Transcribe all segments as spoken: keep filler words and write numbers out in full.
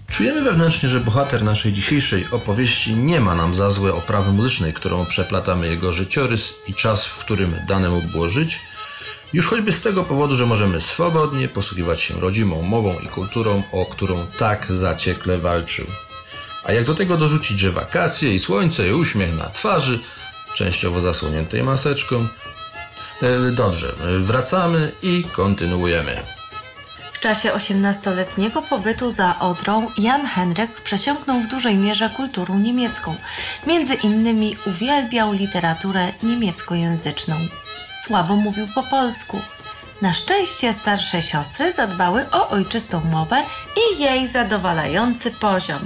Czujemy wewnętrznie, że bohater naszej dzisiejszej opowieści nie ma nam za złe oprawy muzycznej, którą przeplatamy jego życiorys i czas, w którym dane mu było żyć, już choćby z tego powodu, że możemy swobodnie posługiwać się rodzimą mową i kulturą, o którą tak zaciekle walczył. A jak do tego dorzucić, że wakacje i słońce i uśmiech na twarzy, częściowo zasłoniętej maseczką, dobrze, wracamy i kontynuujemy. W czasie osiemnastoletniego pobytu za Odrą Jan Henryk przesiąknął w dużej mierze kulturą niemiecką. Między innymi uwielbiał literaturę niemieckojęzyczną. Słabo mówił po polsku. Na szczęście starsze siostry zadbały o ojczystą mowę i jej zadowalający poziom.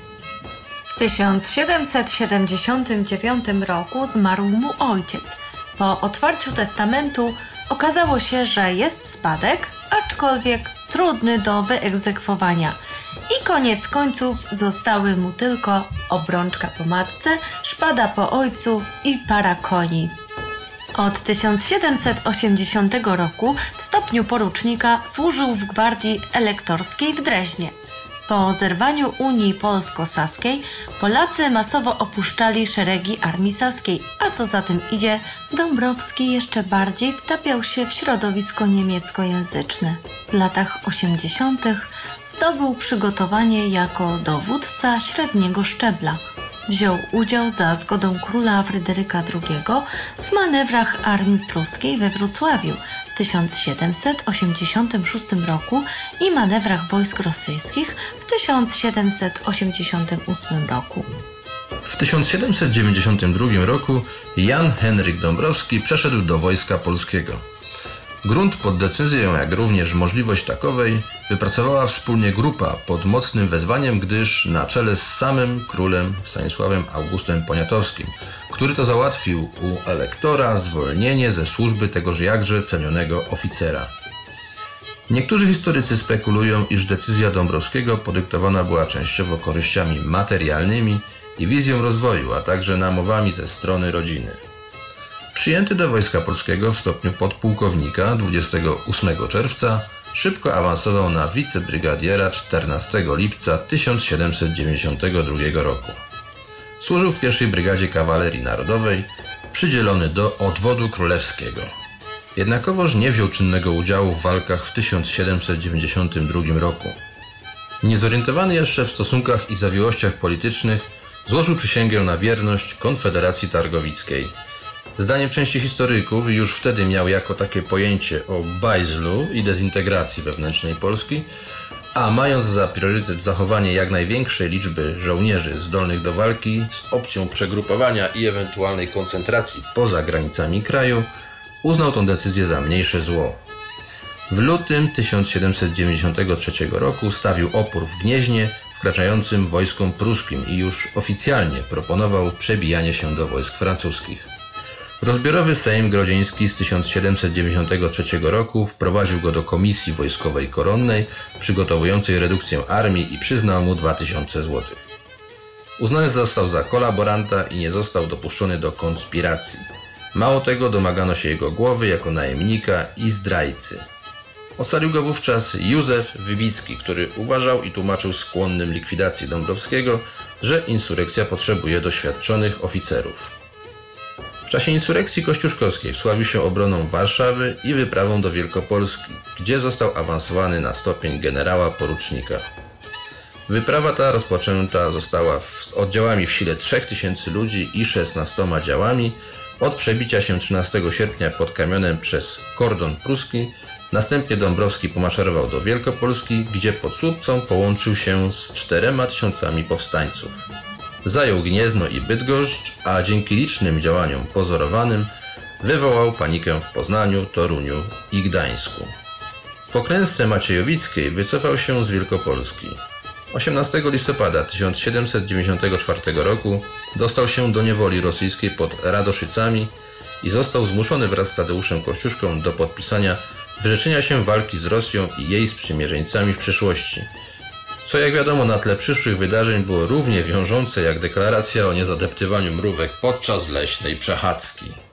W tysiąc siedemset siedemdziesiątym dziewiątym roku zmarł mu ojciec. Po otwarciu testamentu okazało się, że jest spadek, aczkolwiek trudny do wyegzekwowania. I koniec końców zostały mu tylko obrączka po matce, szpada po ojcu i para koni. Od tysiąc siedemset osiemdziesiątego roku w stopniu porucznika służył w gwardii elektorskiej w Dreźnie. Po zerwaniu Unii Polsko-Saskiej Polacy masowo opuszczali szeregi armii saskiej, a co za tym idzie, Dąbrowski jeszcze bardziej wtapiał się w środowisko niemieckojęzyczne. W latach osiemdziesiątych zdobył przygotowanie jako dowódca średniego szczebla. Wziął udział za zgodą króla Fryderyka drugiego w manewrach armii pruskiej we Wrocławiu w tysiąc siedemset osiemdziesiątym szóstym roku i manewrach wojsk rosyjskich w tysiąc siedemset osiemdziesiątym ósmym roku. W tysiąc siedemset dziewięćdziesiątym drugim roku Jan Henryk Dąbrowski przeszedł do Wojska Polskiego. Grunt pod decyzję, jak również możliwość takowej, wypracowała wspólnie grupa pod mocnym wezwaniem, gdyż na czele z samym królem Stanisławem Augustem Poniatowskim, który to załatwił u elektora zwolnienie ze służby tegoż jakże cenionego oficera. Niektórzy historycy spekulują, iż decyzja Dąbrowskiego podyktowana była częściowo korzyściami materialnymi i wizją rozwoju, a także namowami ze strony rodziny. Przyjęty do Wojska Polskiego w stopniu podpułkownika dwudziestego ósmego czerwca, szybko awansował na wicebrygadiera czternastego lipca tysiąc siedemset dziewięćdziesiątego drugiego roku. Służył w pierwszej Brygadzie Kawalerii Narodowej, przydzielony do odwodu królewskiego. Jednakowoż nie wziął czynnego udziału w walkach w tysiąc siedemset dziewięćdziesiątym drugim roku. Niezorientowany jeszcze w stosunkach i zawiłościach politycznych, złożył przysięgę na wierność Konfederacji Targowickiej. Zdaniem części historyków już wtedy miał jako takie pojęcie o bajzlu i dezintegracji wewnętrznej Polski, a mając za priorytet zachowanie jak największej liczby żołnierzy zdolnych do walki z opcją przegrupowania i ewentualnej koncentracji poza granicami kraju, uznał tę decyzję za mniejsze zło. W lutym tysiąc siedemset dziewięćdziesiątego trzeciego roku stawił opór w Gnieźnie wkraczającym wojskom pruskim i już oficjalnie proponował przebijanie się do wojsk francuskich. Rozbiorowy Sejm Grodzieński z tysiąc siedemset dziewięćdziesiątego trzeciego roku wprowadził go do Komisji Wojskowej Koronnej przygotowującej redukcję armii i przyznał mu dwa tysiące złotych. Uznany został za kolaboranta i nie został dopuszczony do konspiracji. Mało tego, domagano się jego głowy jako najemnika i zdrajcy. Ocalił go wówczas Józef Wybicki, który uważał i tłumaczył skłonnym likwidacji Dąbrowskiego, że insurekcja potrzebuje doświadczonych oficerów. W czasie insurekcji kościuszkowskiej wsławił się obroną Warszawy i wyprawą do Wielkopolski, gdzie został awansowany na stopień generała porucznika. Wyprawa ta rozpoczęta została z oddziałami w sile trzech tysięcy ludzi i szesnastoma działami od przebicia się trzynastego sierpnia pod Kamionem przez kordon pruski. Następnie Dąbrowski pomaszerował do Wielkopolski, gdzie pod Słupcą połączył się z czterema tysiącami powstańców. Zajął Gniezno i Bydgoszcz, a dzięki licznym działaniom pozorowanym wywołał panikę w Poznaniu, Toruniu i Gdańsku. Po klęsce maciejowickiej wycofał się z Wielkopolski. osiemnastego listopada tysiąc siedemset dziewięćdziesiątego czwartego roku dostał się do niewoli rosyjskiej pod Radoszycami i został zmuszony wraz z Tadeuszem Kościuszką do podpisania wyrzeczenia się walki z Rosją i jej sprzymierzeńcami w przyszłości, co jak wiadomo na tle przyszłych wydarzeń było równie wiążące jak deklaracja o niezadeptywaniu mrówek podczas leśnej przechadzki.